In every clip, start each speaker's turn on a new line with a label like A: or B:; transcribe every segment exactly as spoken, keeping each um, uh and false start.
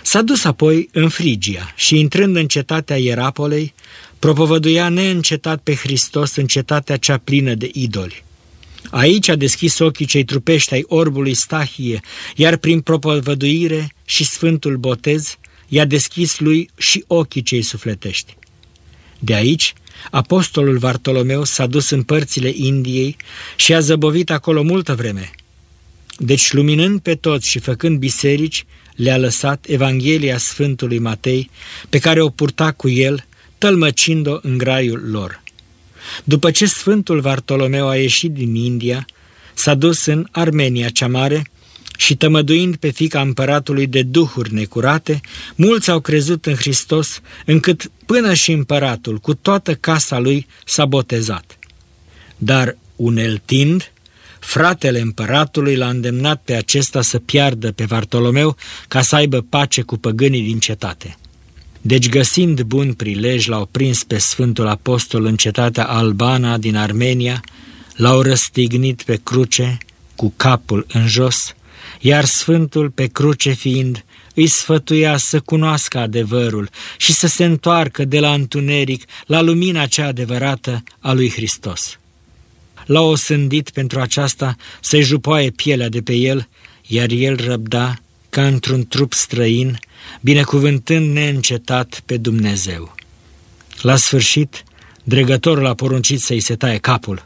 A: S-a dus apoi în Frigia și, intrând în cetatea Ierapolei, propovăduia neîncetat pe Hristos în cetatea cea plină de idoli. Aici a deschis ochii cei trupești ai orbului Stahie, iar prin propovăduire și sfântul botez i-a deschis lui și ochii cei sufletești. De aici, apostolul Vartolomeu s-a dus în părțile Indiei și a zăbovit acolo multă vreme. Deci, luminând pe toți și făcând biserici, le-a lăsat Evanghelia Sfântului Matei, pe care o purta cu el, tălmăcind-o în graiul lor. După ce Sfântul Vartolomeu a ieșit din India, s-a dus în Armenia cea mare și, tămăduind pe fiica împăratului de duhuri necurate, mulți au crezut în Hristos, încât până și împăratul, cu toată casa lui, s-a botezat. Dar, uneltind, fratele împăratului l-a îndemnat pe acesta să piardă pe Vartolomeu ca să aibă pace cu păgânii din cetate. Deci, găsind bun prilej, l-au prins pe Sfântul Apostol în cetatea Albana din Armenia, l-au răstignit pe cruce cu capul în jos, iar Sfântul, pe cruce fiind, îi sfătuia să cunoască adevărul și să se întoarcă de la întuneric la lumina cea adevărată a lui Hristos. L-au osândit pentru aceasta să-i jupoaie pielea de pe el, iar el răbda ca într-un trup străin, binecuvântând neîncetat pe Dumnezeu. La sfârșit, dregătorul a poruncit să-i se taie capul.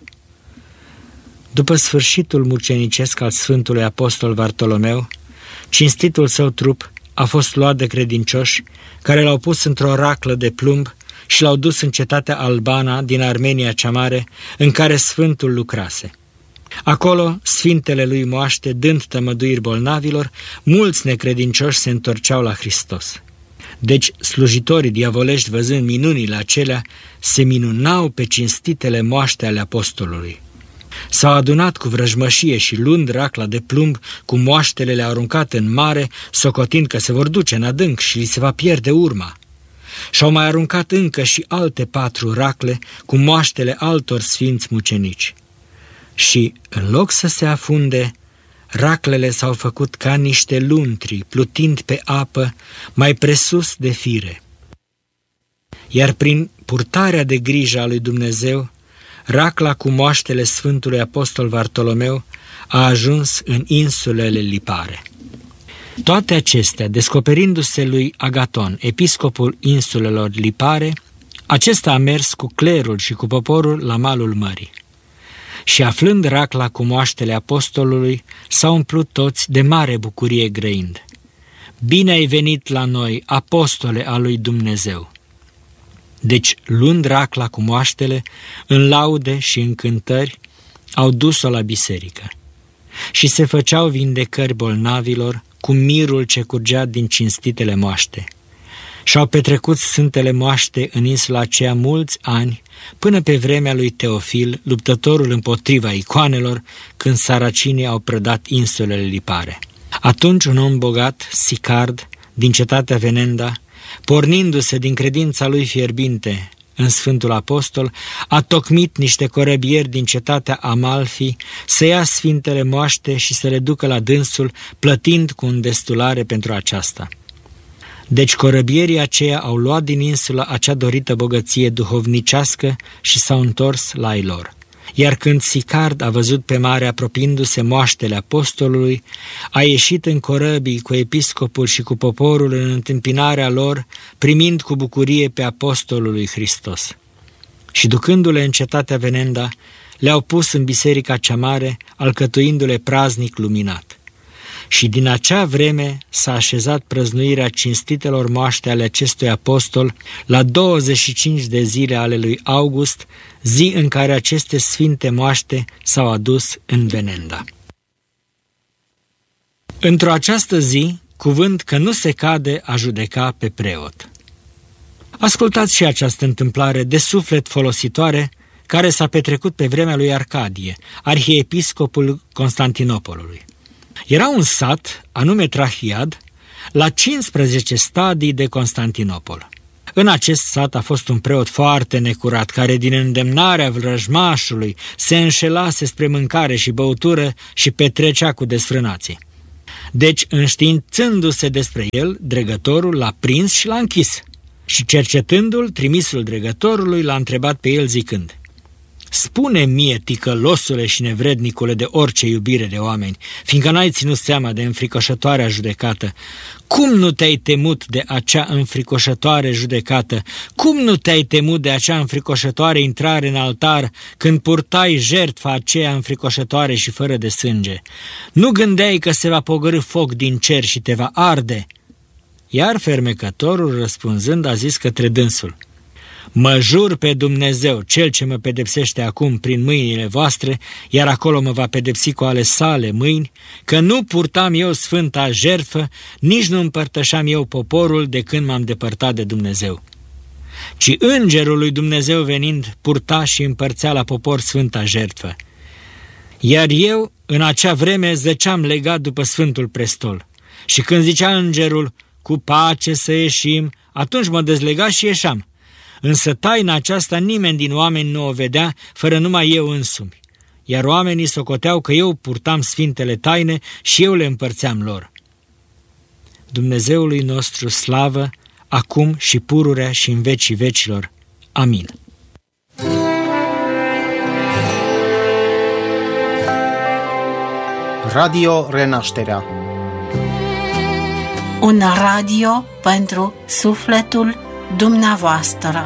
A: După sfârșitul mucenicesc al Sfântului Apostol Vartolomeu, cinstitul său trup a fost luat de credincioși, care l-au pus într-o raclă de plumb și l-au dus în cetatea Albana din Armenia cea mare, în care Sfântul lucrase. Acolo, sfintele lui moaște, dând tămăduiri bolnavilor, mulți necredincioși se întorceau la Hristos. Deci, slujitorii diavolești, văzând minunile acelea, se minunau pe cinstitele moaște ale apostolului. S-au adunat cu vrăjmășie și, luând racla de plumb, cu moaștele le-au aruncat în mare, socotind că se vor duce în adânc și li se va pierde urma. Și-au mai aruncat încă și alte patru racle cu moaștele altor sfinți mucenici. Și, în loc să se afunde, raclele s-au făcut ca niște luntri, plutind pe apă, mai presus de fire. Iar prin purtarea de grijă a lui Dumnezeu, racla cu moaștele Sfântului Apostol Vartolomeu a ajuns în insulele Lipare. Toate acestea, descoperindu-se lui Agaton, episcopul insulelor Lipare, acesta a mers cu clerul și cu poporul la malul mării. Și aflând racla cu moaștele apostolului, s-au umplut toți de mare bucurie grăind. Bine ai venit la noi, apostole al lui Dumnezeu! Deci, luând racla cu moaștele, în laude și în cântări, au dus-o la biserică. Și se făceau vindecări bolnavilor cu mirul ce curgea din cinstitele moaște. Și-au petrecut sfântele moaște în insula aceea mulți ani, până pe vremea lui Teofil, luptătorul împotriva icoanelor, când saracinii au prădat insulele Lipare. Atunci un om bogat, Sicard, din cetatea Venenda, pornindu-se din credința lui fierbinte în Sfântul Apostol, a tocmit niște corăbieri din cetatea Amalfi să ia sfintele moaște și să le ducă la dânsul, plătind cu îndestulare pentru aceasta. Deci corăbierii aceia au luat din insulă acea dorită bogăție duhovnicească și s-au întors la ei lor. Iar când Sicard a văzut pe mare apropiindu-se moaștele apostolului, a ieșit în corăbii cu episcopul și cu poporul în întâmpinarea lor, primind cu bucurie pe apostolul lui Hristos. Și ducându-le în cetatea Venenda, le-au pus în biserica cea mare, alcătuindu-le praznic luminat. Și din acea vreme s-a așezat prăznuirea cinstitelor moaște ale acestui apostol la douăzeci și cinci de zile ale lui August, zi în care aceste sfinte moaște s-au adus în Venenda. Într-o această zi, cuvânt că nu se cade a judeca pe preot. Ascultați și această întâmplare de suflet folositoare care s-a petrecut pe vremea lui Arcadie, arhiepiscopul Constantinopolului. Era un sat, anume Trahiad, la cincisprezece stadii de Constantinopol. În acest sat a fost un preot foarte necurat, care din îndemnarea vrăjmașului se înșelase spre mâncare și băutură și petrecea cu desfrânații. Deci, înștiințându-se despre el, dregătorul l-a prins și l-a închis. Și cercetându-l, trimisul dregătorului l-a întrebat pe el zicând: spune mie, ticălosule și nevrednicule de orice iubire de oameni, fiindcă n-ai ținut seama de înfricoșătoarea judecată, cum nu te-ai temut de acea înfricoșătoare judecată? Cum nu te-ai temut de acea înfricoșătoare intrare în altar când purtai jertfa aceea înfricoșătoare și fără de sânge? Nu gândeai că se va pogorî foc din cer și te va arde? Iar fermecătorul, răspunzând, a zis către dânsul: mă jur pe Dumnezeu, cel ce mă pedepsește acum prin mâinile voastre, iar acolo mă va pedepsi cu ale sale mâini, că nu purtam eu sfânta jertfă, nici nu împărtășeam eu poporul de când m-am depărtat de Dumnezeu. Ci îngerul lui Dumnezeu venind purta și împărțea la popor sfânta jertfă. Iar eu în acea vreme zăceam legat după sfântul prestol. Și când zicea îngerul: cu pace să ieșim, atunci mă dezlega și ieșeam. Însă taina aceasta nimeni din oameni nu o vedea, fără numai eu însumi. Iar oamenii socoteau că eu purtam sfintele taine și eu le împărțeam lor. Dumnezeului nostru slavă, acum și pururea și în vecii vecilor. Amin.
B: Radio Renașterea.
C: Un radio pentru sufletul dumneavoastră.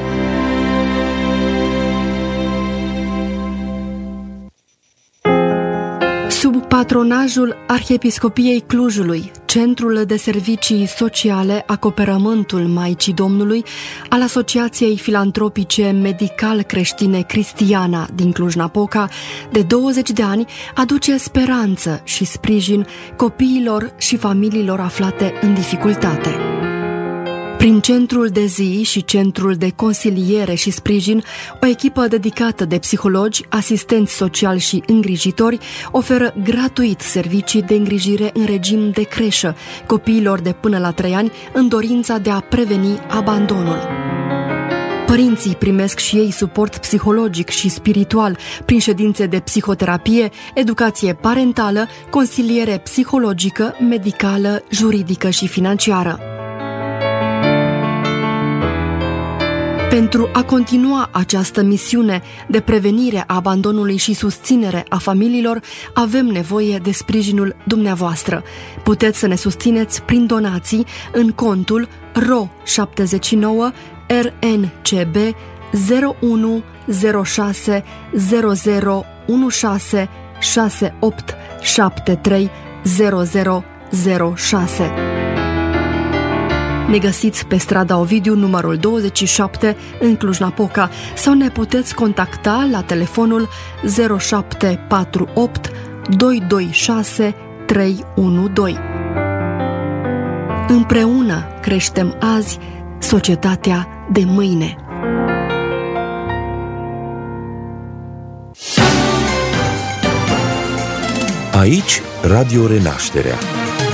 D: Sub patronajul Arhiepiscopiei Clujului, Centrul de Servicii Sociale Acoperământul Maicii Domnului al Asociației Filantropice Medical-Creștine Cristiana din Cluj-Napoca, de douăzeci de ani, aduce speranță și sprijin copiilor și familiilor aflate în dificultate. Prin centrul de zi și centrul de consiliere și sprijin, o echipă dedicată de psihologi, asistenți sociali și îngrijitori oferă gratuit servicii de îngrijire în regim de creșă copiilor de până la trei ani în dorința de a preveni abandonul. Părinții primesc și ei suport psihologic și spiritual prin ședințe de psihoterapie, educație parentală, consiliere psihologică, medicală, juridică și financiară. Pentru a continua această misiune de prevenire a abandonului și susținere a familiilor, avem nevoie de sprijinul dumneavoastră. Puteți să ne susțineți prin donații în contul R O șaptezeci și nouă R N C B zero unu zero șase zero zero unu șase șase opt șapte trei zero zero zero șase. Ne găsiți pe strada Ovidiu, numărul douăzeci și șapte, în Cluj-Napoca, sau ne puteți contacta la telefonul zero șapte patru opt doi doi șase trei unu doi. Împreună creștem azi societatea de mâine.
E: Aici Radio Renașterea.